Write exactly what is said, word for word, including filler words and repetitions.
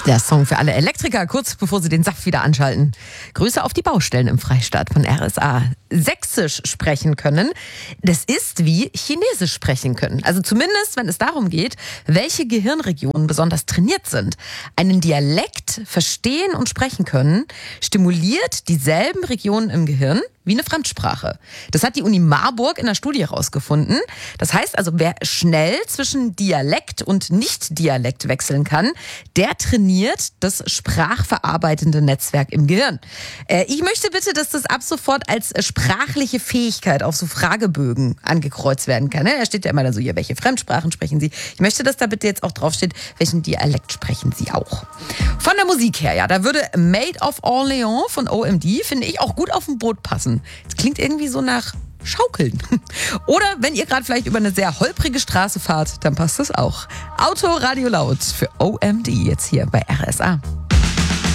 Der Song für alle Elektriker, kurz bevor sie den Saft wieder anschalten. Grüße auf die Baustellen im Freistaat von R S A. Sächsisch sprechen können, das ist wie Chinesisch sprechen können. Also zumindest, wenn es darum geht, welche Gehirnregionen besonders trainiert sind. Einen Dialekt verstehen und sprechen können, stimuliert dieselben Regionen im Gehirn wie eine Fremdsprache. Das hat die Uni Marburg in einer Studie herausgefunden. Das heißt also, wer schnell zwischen Dialekt und Nicht-Dialekt wechseln kann, der trainiert das sprachverarbeitende Netzwerk im Gehirn. Äh, ich möchte bitte, dass das ab sofort als sprachliche Fähigkeit auf so Fragebögen angekreuzt werden kann. Da steht ja immer dann so, hier, welche Fremdsprachen sprechen Sie? Ich möchte, dass da bitte jetzt auch draufsteht, welchen Dialekt sprechen Sie auch. Von der Musik her, ja, da würde Maid of Orleans von O M D, finde ich, auch gut auf ein Boot passen. Das klingt irgendwie so nach Schaukeln. Oder wenn ihr gerade vielleicht über eine sehr holprige Straße fahrt, dann passt das auch. Auto Radio Laut für O M D jetzt hier bei R S A.